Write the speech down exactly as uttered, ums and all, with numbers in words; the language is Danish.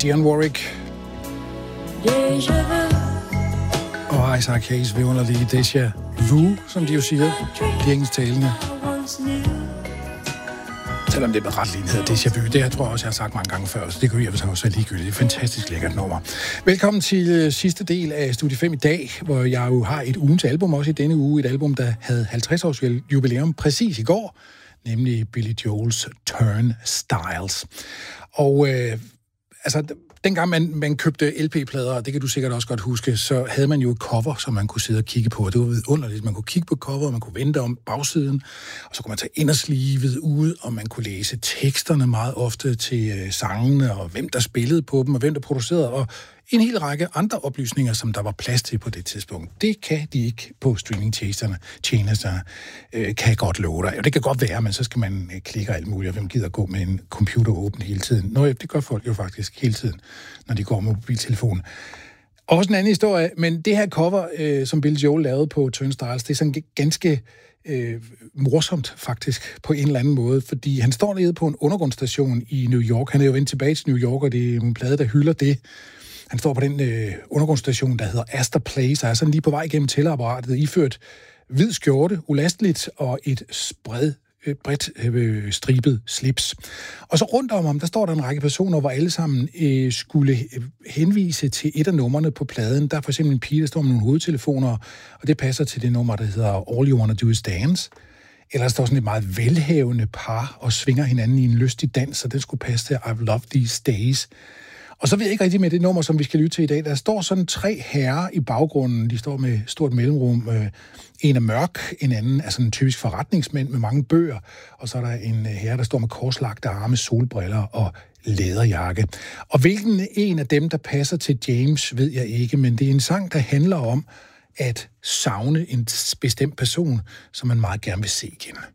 Dionne Warwick og Isaac Hayes vidunderlige Deja Vu, som de jo siger, de engelsktalende. Selvom det med ret lige hedder Deja Vu, det her tror jeg også, jeg har sagt mange gange før, så det kunne jeg også være ligegyldigt. Det er et fantastisk lækkert nummer. Velkommen til sidste del af Studie fem i dag, hvor jeg jo har et ugens album også i denne uge. Et album, der havde halvtreds års jubilæum præcis i går, nemlig Billy Joel's Turnstiles. Og øh, altså... Dengang man, man købte L P-plader, og det kan du sikkert også godt huske, så havde man jo et cover, som man kunne sidde og kigge på. Og det var vidunderligt. Man kunne kigge på coveret, man kunne vente om bagsiden, og så kunne man tage inderslivet ud, og man kunne læse teksterne meget ofte til øh, sangene, og hvem der spillede på dem, og hvem der producerede, og en hel række andre oplysninger, som der var plads til på det tidspunkt. Det kan de ikke på streamingtjenesterne, tjenester, øh, kan jeg godt love dig. Og det kan godt være, men så skal man øh, klikke alt muligt, og hvem gider gå med en computer åben hele tiden? Nå, det gør folk jo faktisk hele tiden, når de går med mobiltelefonen. Også en anden historie, men det her cover, øh, som Billy Joel lavede på Turnstiles, det er sådan ganske øh, morsomt faktisk, på en eller anden måde, fordi han står nede på en undergrundsstation i New York. Han er jo vendt tilbage til New York, og det er en plade, der hylder det. Han står på den øh, undergrundsstation, der hedder Astor Place, og er sådan lige på vej gennem tællerapparatet, iført hvid skjorte, ulasteligt, og et spred, øh, bredt øh, stribet slips. Og så rundt om ham, der står der en række personer, hvor alle sammen øh, skulle henvise til et af numrene på pladen. Der er for eksempel en pige, der står med nogle hovedtelefoner, og det passer til det nummer, der hedder All You Wanna Do Is Dance. Eller der står sådan et meget velhavende par og svinger hinanden i en lystig dans, og det skulle passe til I've Loved These Days. Og så ved jeg ikke rigtig med det nummer, som vi skal lytte til i dag. Der står sådan tre herrer i baggrunden. De står med stort mellemrum. En er mørk, en anden er sådan en typisk forretningsmænd med mange bøger. Og så er der en herre, der står med korslagte arme, solbriller og læderjakke. Og hvilken en af dem, der passer til James, ved jeg ikke. Men det er en sang, der handler om at savne en bestemt person, som man meget gerne vil se igen.